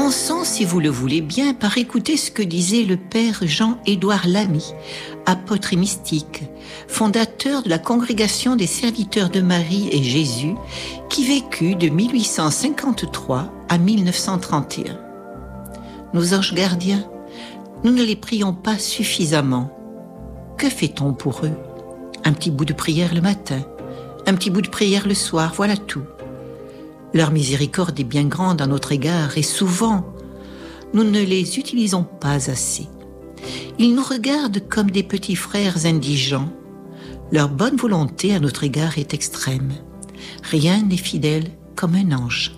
Commençons, si vous le voulez bien, par écouter ce que disait le père Jean-Édouard Lamy, apôtre et mystique, fondateur de la Congrégation des Serviteurs de Marie et Jésus, qui vécut de 1853 à 1931. Nos anges gardiens, nous ne les prions pas suffisamment. Que fait-on pour eux? Un petit bout de prière le matin, un petit bout de prière le soir, voilà tout. Leur miséricorde est bien grande à notre égard et souvent, nous ne les utilisons pas assez. Ils nous regardent comme des petits frères indigents. Leur bonne volonté à notre égard est extrême. Rien n'est fidèle comme un ange.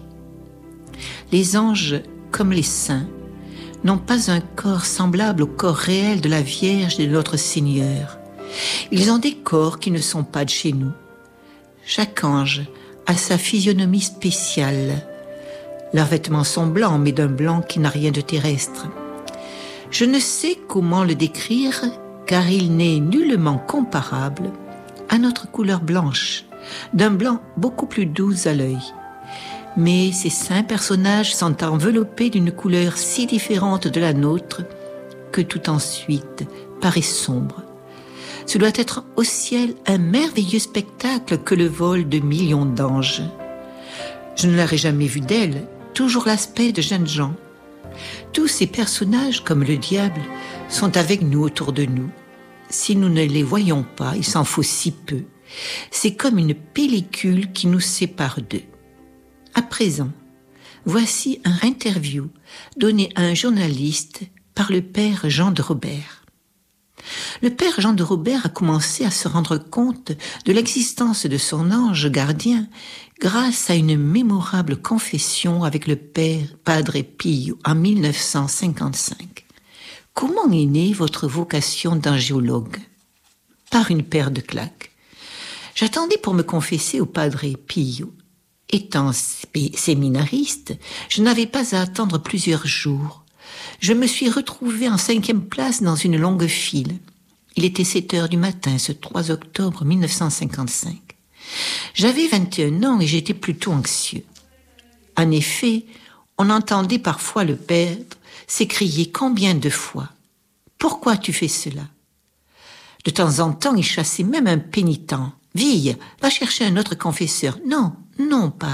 Les anges, comme les saints, n'ont pas un corps semblable au corps réel de la Vierge et de notre Seigneur. Ils ont des corps qui ne sont pas de chez nous. Chaque ange a sa physionomie spéciale. Leurs vêtements sont blancs, mais d'un blanc qui n'a rien de terrestre. Je ne sais comment le décrire, car il n'est nullement comparable à notre couleur blanche, d'un blanc beaucoup plus doux à l'œil. Mais ces saints personnages sont enveloppés d'une couleur si différente de la nôtre que tout ensuite paraît sombre. Ce doit être au ciel un merveilleux spectacle que le vol de millions d'anges. Je ne l'aurais jamais vu d'elle, toujours l'aspect de jeunes gens. Tous ces personnages, comme le diable, sont avec nous autour de nous. Si nous ne les voyons pas, il s'en faut si peu. C'est comme une pellicule qui nous sépare d'eux. À présent, voici un interview donné à un journaliste par le père Jean de Robert. Le père Jean de Robert a commencé à se rendre compte de l'existence de son ange gardien grâce à une mémorable confession avec le père Padre Pio en 1955. Comment est née votre vocation d'angiologue? Par une paire de claques. J'attendais pour me confesser au Padre Pio. Étant séminariste, je n'avais pas à attendre plusieurs jours. Je me suis retrouvée en 5e place dans une longue file. Il était 7 heures du matin, ce 3 octobre 1955. J'avais 21 ans et j'étais plutôt anxieux. En effet, on entendait parfois le père s'écrier combien de fois « Pourquoi tu fais cela ?» De temps en temps, il chassait même un pénitent. « Ville, va chercher un autre confesseur. »« Non, non, padre. »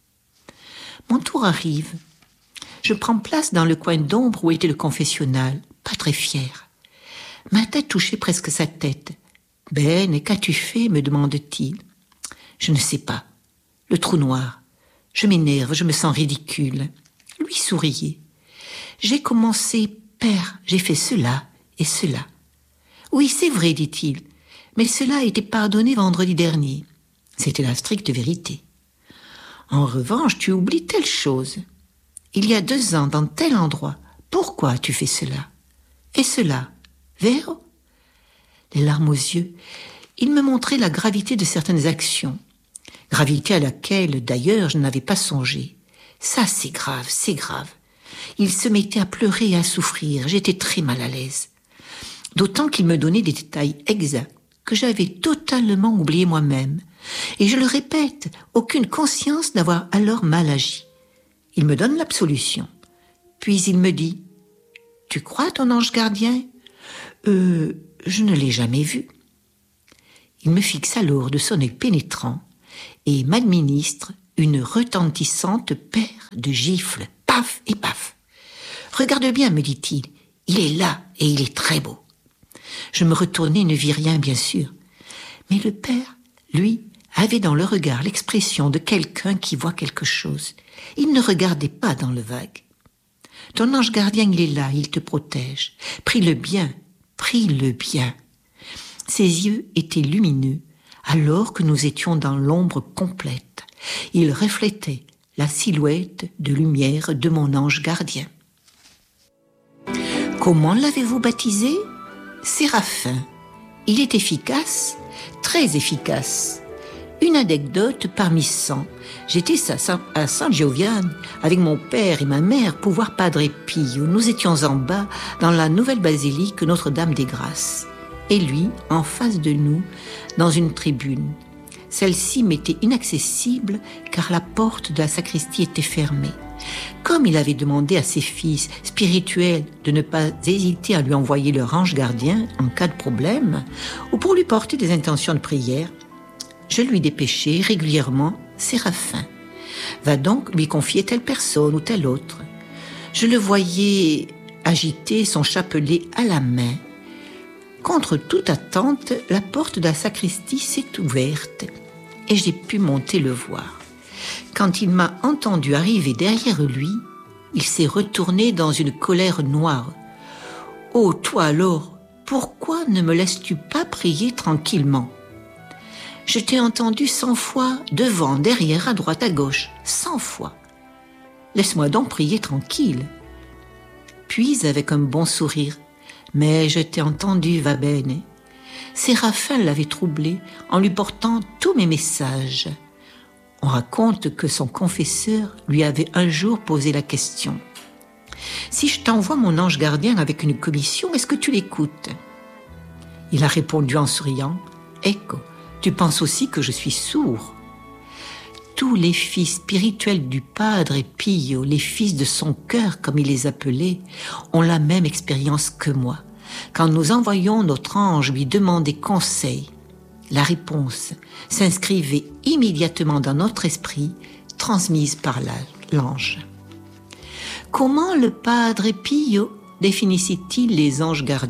Mon tour arrive. Je prends place dans le coin d'ombre où était le confessionnal, pas très fier. Ma tête touchait presque sa tête. « Ben, qu'as-tu fait ?» me demande-t-il. Je ne sais pas. Le trou noir. Je m'énerve, je me sens ridicule. Lui souriait. J'ai commencé, père, j'ai fait cela et cela. Oui, c'est vrai, dit-il, mais cela a été pardonné vendredi dernier. C'était la stricte vérité. En revanche, tu oublies telle chose. Il y a 2 ans, dans tel endroit, pourquoi tu fais cela? Et cela, vero? Les larmes aux yeux, il me montrait la gravité de certaines actions. Gravité à laquelle, d'ailleurs, je n'avais pas songé. Ça, c'est grave, c'est grave. Il se mettait à pleurer et à souffrir. J'étais très mal à l'aise. D'autant qu'il me donnait des détails exacts que j'avais totalement oubliés moi-même. Et je le répète, aucune conscience d'avoir alors mal agi. Il me donne l'absolution. Puis il me dit « Tu crois ton ange gardien ?»« Je ne l'ai jamais vu. » Il me fixe alors de son œil pénétrant et m'administre une retentissante paire de gifles. Paf et paf. « Regarde bien, me dit-il, il est là et il est très beau. » Je me retournai et ne vis rien, bien sûr. Mais le père, lui, avait dans le regard l'expression de quelqu'un qui voit quelque chose. Il ne regardait pas dans le vague. Ton ange gardien, il est là, il te protège. Prie-le bien, prie-le bien. Ses yeux étaient lumineux, alors que nous étions dans l'ombre complète. Il reflétait la silhouette de lumière de mon ange gardien. Comment l'avez-vous baptisé? Séraphin. Il est efficace, très efficace. Une anecdote parmi 100. J'étais à San Giovanni avec mon père et ma mère pour voir Padre Pio. Nous étions en bas dans la nouvelle basilique Notre-Dame des Grâces. Et lui, en face de nous, dans une tribune. Celle-ci m'était inaccessible car la porte de la sacristie était fermée. comme il avait demandé à ses fils spirituels de ne pas hésiter à lui envoyer leur ange gardien en cas de problème, ou pour lui porter des intentions de prière, je lui dépêchais régulièrement Séraphin. Va donc lui confier telle personne ou telle autre. Je le voyais agiter son chapelet à la main. Contre toute attente, la porte de la sacristie s'est ouverte et j'ai pu monter le voir. Quand il m'a entendu arriver derrière lui, il s'est retourné dans une colère noire. « Oh, toi alors, pourquoi ne me laisses-tu pas prier tranquillement ? Je t'ai entendu 100 fois, devant, derrière, à droite, à gauche, 100 fois. Laisse-moi donc prier tranquille. » Puis, avec un bon sourire, « Mais je t'ai entendu, va bene. » Séraphin l'avait troublé en lui portant tous mes messages. On raconte que son confesseur lui avait un jour posé la question. « Si je t'envoie mon ange gardien avec une commission, est-ce que tu l'écoutes ?» Il a répondu en souriant. « Ecco, tu penses aussi que je suis sourd. » Tous les fils spirituels du Padre Pio, les fils de son cœur comme il les appelait, ont la même expérience que moi. Quand nous envoyons notre ange lui demander conseil, la réponse s'inscrivait immédiatement dans notre esprit, transmise par l'ange. Comment le Padre Pio définissait-il les anges gardiens ?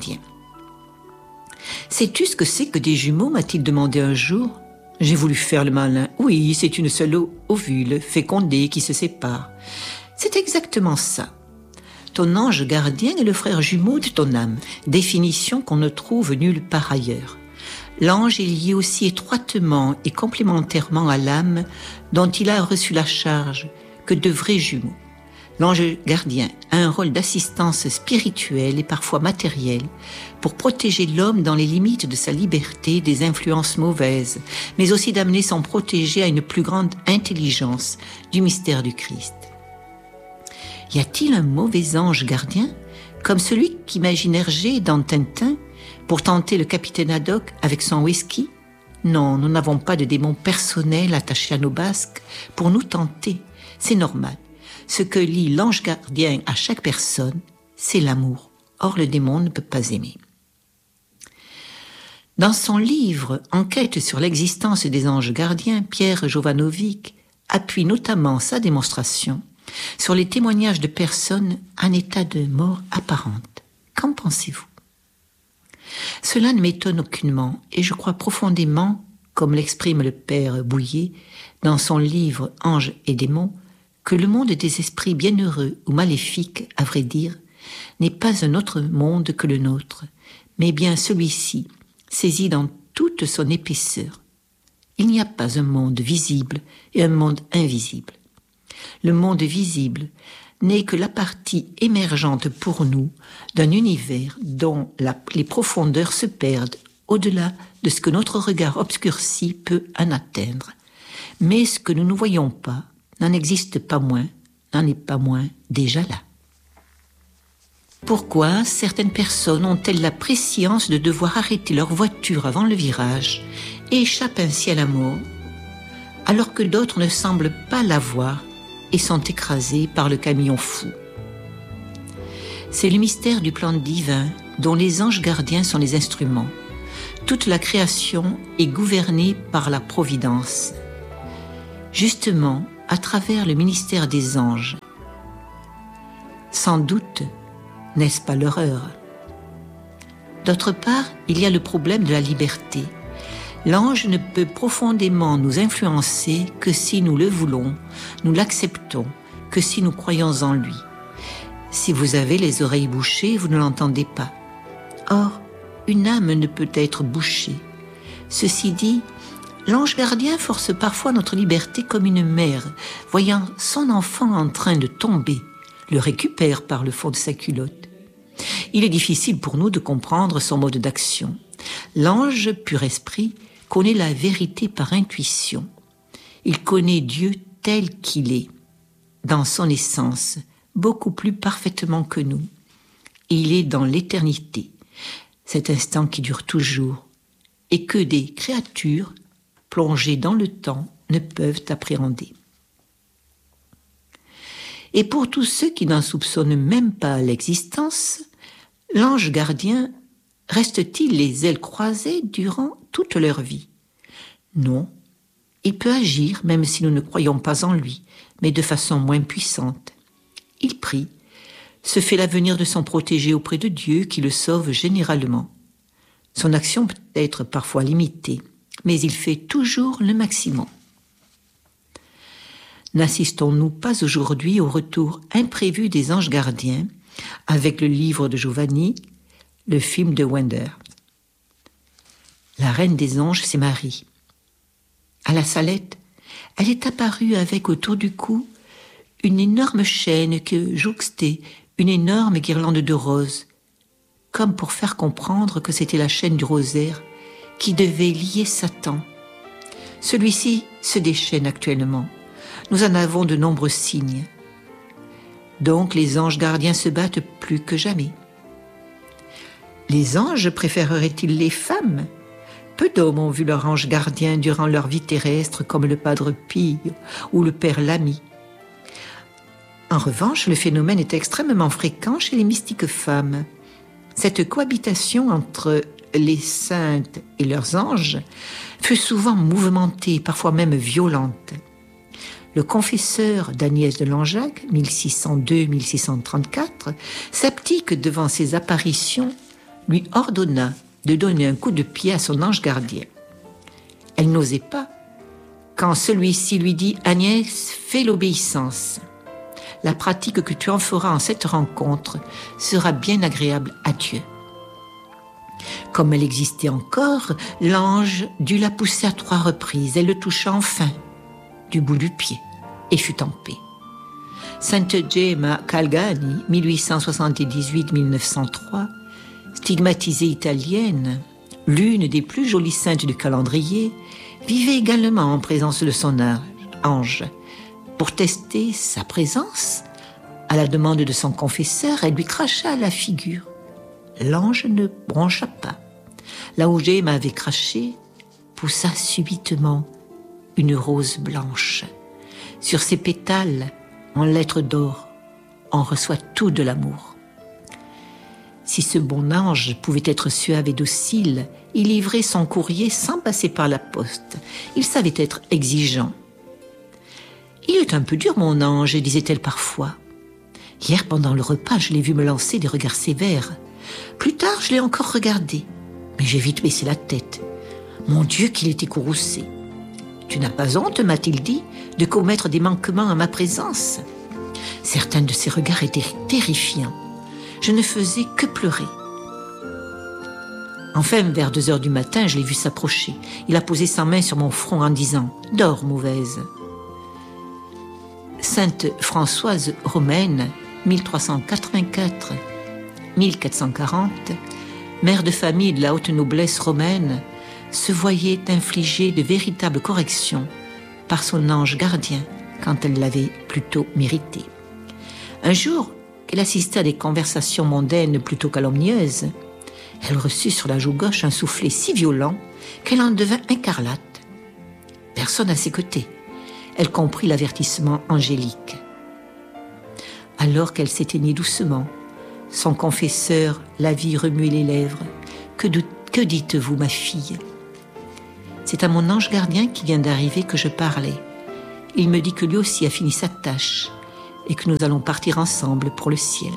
Sais-tu ce que c'est que des jumeaux, m'a-t-il demandé un jour ? J'ai voulu faire le malin. Oui, c'est une seule ovule fécondée qui se sépare. C'est exactement ça. Ton ange gardien est le frère jumeau de ton âme, définition qu'on ne trouve nulle part ailleurs. L'ange est lié aussi étroitement et complémentairement à l'âme dont il a reçu la charge que de vrais jumeaux. L'ange gardien a un rôle d'assistance spirituelle et parfois matérielle pour protéger l'homme dans les limites de sa liberté des influences mauvaises, mais aussi d'amener son protégé à une plus grande intelligence du mystère du Christ. Y a-t-il un mauvais ange gardien, comme celui qu'imagine Hergé dans Tintin pour tenter le capitaine Haddock avec son whisky ? Non, nous n'avons pas de démon personnel attaché à nos basques pour nous tenter. C'est normal. Ce que lie l'ange gardien à chaque personne, c'est l'amour. Or, le démon ne peut pas aimer. Dans son livre « Enquête sur l'existence des anges gardiens », Pierre Jovanovic appuie notamment sa démonstration sur les témoignages de personnes en état de mort apparente. Qu'en pensez-vous ? Cela ne m'étonne aucunement et je crois profondément, comme l'exprime le père Bouillet dans son livre « Anges et démons », que le monde des esprits bienheureux ou maléfiques, à vrai dire, n'est pas un autre monde que le nôtre, mais bien celui-ci, saisi dans toute son épaisseur. Il n'y a pas un monde visible et un monde invisible. Le monde visible n'est que la partie émergente pour nous d'un univers dont les profondeurs se perdent au-delà de ce que notre regard obscurci peut en atteindre. Mais ce que nous ne voyons pas n'en existe pas moins, n'en est pas moins déjà là. Pourquoi certaines personnes ont-elles la prescience de devoir arrêter leur voiture avant le virage et échappent ainsi à la mort, alors que d'autres ne semblent pas l'avoir et sont écrasées par le camion fou? C'est le mystère du plan divin dont les anges gardiens sont les instruments. Toute la création est gouvernée par la providence. Justement, à travers le ministère des anges. Sans doute, n'est-ce pas l'horreur ? D'autre part, il y a le problème de la liberté. L'ange ne peut profondément nous influencer que si nous le voulons, nous l'acceptons, que si nous croyons en lui. Si vous avez les oreilles bouchées, vous ne l'entendez pas. Or, une âme ne peut être bouchée. Ceci dit, l'ange gardien force parfois notre liberté comme une mère, voyant son enfant en train de tomber, le récupère par le fond de sa culotte. Il est difficile pour nous de comprendre son mode d'action. L'ange pur esprit connaît la vérité par intuition. Il connaît Dieu tel qu'il est, dans son essence, beaucoup plus parfaitement que nous. Il est dans l'éternité, cet instant qui dure toujours, et que des créatures plongées dans le temps ne peuvent appréhender. Et pour tous ceux qui n'en soupçonnent même pas l'existence, l'ange gardien reste-t-il les ailes croisées durant toute leur vie? Non, il peut agir même si nous ne croyons pas en lui, mais de façon moins puissante. Il prie, se fait l'avenir de son protégé auprès de Dieu qui le sauve généralement. Son action peut être parfois limitée, mais il fait toujours le maximum. N'assistons-nous pas aujourd'hui au retour imprévu des anges gardiens avec le livre de Giovanni, le film de Wenders? La reine des anges, c'est Marie. À la Salette, elle est apparue avec autour du cou une énorme chaîne que jouxtait une énorme guirlande de roses, comme pour faire comprendre que c'était la chaîne du rosaire qui devait lier Satan. Celui-ci se déchaîne actuellement. Nous en avons de nombreux signes. Donc les anges gardiens se battent plus que jamais. Les anges préféreraient-ils les femmes? Peu d'hommes ont vu leur ange gardien durant leur vie terrestre, comme le Padre Pio ou le Père Lamy. En revanche, le phénomène est extrêmement fréquent chez les mystiques femmes. Cette cohabitation entre les saintes et leurs anges fut souvent mouvementée, parfois même violente. Le confesseur d'Agnès de Langeac, 1602-1634, sceptique devant ces apparitions, lui ordonna de donner un coup de pied à son ange gardien. Elle n'osait pas, quand celui-ci lui dit « Agnès, fais l'obéissance. La pratique que tu en feras en cette rencontre sera bien agréable à Dieu. » Comme elle existait encore, l'ange dut la pousser à 3 reprises. Elle le toucha enfin du bout du pied et fut en paix. Sainte Gemma Calgani, 1878-1903, stigmatisée italienne, l'une des plus jolies saintes du calendrier, vivait également en présence de son ange. Pour tester sa présence, à la demande de son confesseur, elle lui cracha à la figure. L'ange ne broncha pas. Là où Gemma avait craché, poussa subitement une rose blanche. Sur ses pétales, en lettres d'or, on reçoit tout de l'amour. Si ce bon ange pouvait être suave et docile, il livrait son courrier sans passer par la poste. Il savait être exigeant. « Il est un peu dur, mon ange, » disait-elle parfois. « Hier, pendant le repas, je l'ai vu me lancer des regards sévères. Plus tard, je l'ai encore regardé, mais j'ai vite baissé la tête. Mon Dieu, qu'il était courroucé. Tu n'as pas honte, m'a-t-il dit, de commettre des manquements en ma présence. Certains de ses regards étaient terrifiants. Je ne faisais que pleurer. Enfin, vers 2 heures du matin, je l'ai vu s'approcher. Il a posé sa main sur mon front en disant « Dors, mauvaise ». Sainte Françoise romaine, 1384-1440, mère de famille de la haute noblesse romaine, se voyait infliger de véritables corrections par son ange gardien quand elle l'avait plutôt mérité. Un jour, qu'elle assistait à des conversations mondaines plutôt calomnieuses, elle reçut sur la joue gauche un soufflet si violent qu'elle en devint écarlate. Personne à ses côtés. Elle comprit l'avertissement angélique. Alors qu'elle s'éteignait doucement, son confesseur la vit remuer les lèvres. Que dites-vous, ma fille ? C'est à mon ange gardien qui vient d'arriver que je parlais. Il me dit que lui aussi a fini sa tâche et que nous allons partir ensemble pour le ciel.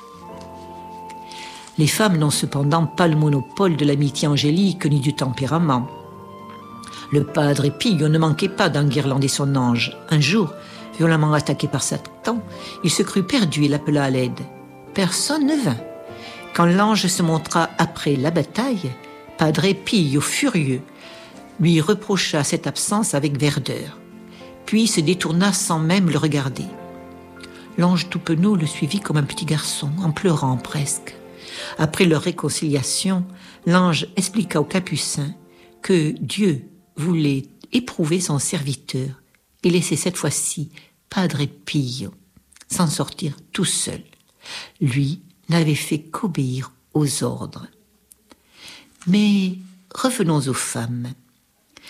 Les femmes n'ont cependant pas le monopole de l'amitié angélique ni du tempérament. Le Padre Pio ne manquait pas d'enguirlander son ange. Un jour, violemment attaqué par Satan, il se crut perdu et l'appela à l'aide. Personne ne vint. Quand l'ange se montra après la bataille, Padre Pio, furieux, lui reprocha cette absence avec verdeur, puis se détourna sans même le regarder. L'ange tout penaud le suivit comme un petit garçon, en pleurant presque. Après leur réconciliation, l'ange expliqua au capucin que Dieu voulait éprouver son serviteur et laisser cette fois-ci Padre Pio s'en sortir tout seul. Lui n'avait fait qu'obéir aux ordres. Mais revenons aux femmes.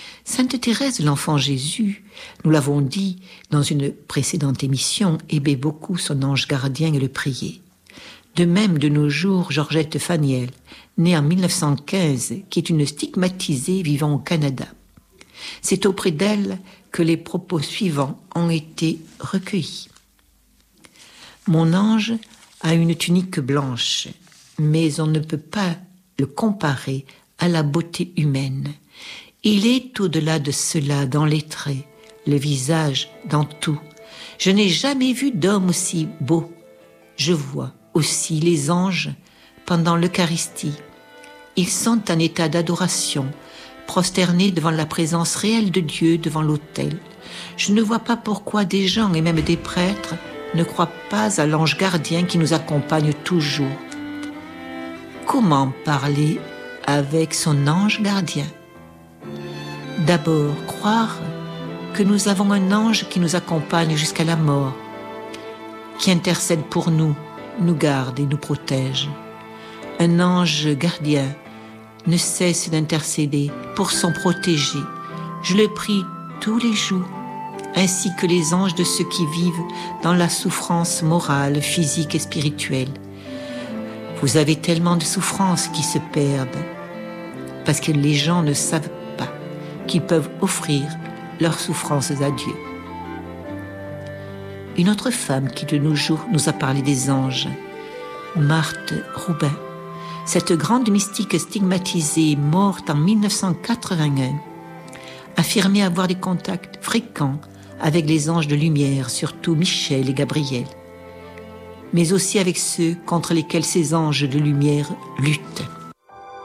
Sainte Thérèse de l'Enfant Jésus, nous l'avons dit dans une précédente émission, aimait beaucoup son ange gardien et le priait. De même, de nos jours, Georgette Faniel, née en 1915, qui est une stigmatisée vivant au Canada. C'est auprès d'elle que les propos suivants ont été recueillis. Mon ange a une tunique blanche, mais on ne peut pas le comparer à la beauté humaine. Il est au-delà de cela dans les traits, le visage, dans tout. Je n'ai jamais vu d'homme aussi beau. Je vois aussi les anges pendant l'Eucharistie. Ils sont en état d'adoration, prosternés devant la présence réelle de Dieu devant l'autel. Je ne vois pas pourquoi des gens et même des prêtres ne croient pas à l'ange gardien qui nous accompagne toujours. Comment parler avec son ange gardien? D'abord, croire que nous avons un ange qui nous accompagne jusqu'à la mort, qui intercède pour nous, nous garde et nous protège. Un ange gardien ne cesse d'intercéder pour son protégé. Je le prie tous les jours, ainsi que les anges de ceux qui vivent dans la souffrance morale, physique et spirituelle. Vous avez tellement de souffrances qui se perdent, parce que les gens ne savent pas qu'ils peuvent offrir leurs souffrances à Dieu. Une autre femme qui de nos jours nous a parlé des anges, Marthe Robin, cette grande mystique stigmatisée morte en 1981, affirmait avoir des contacts fréquents avec les anges de lumière, surtout Michel et Gabriel, mais aussi avec ceux contre lesquels ces anges de lumière luttent.